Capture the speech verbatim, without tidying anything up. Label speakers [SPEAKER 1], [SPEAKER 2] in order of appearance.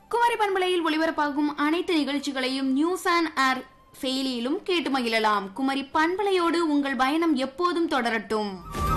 [SPEAKER 1] குமரி பண்பலையில் ஒளிபரப்பாகும் அனைத்து நிகழ்ச்சிகளையும் நியூஸ் அண்ட் ஏர் செயலியிலும் கேட்டு மகிழலாம். குமரி பண்பலையோடு உங்கள் பயணம் எப்போதும் தொடரட்டும்.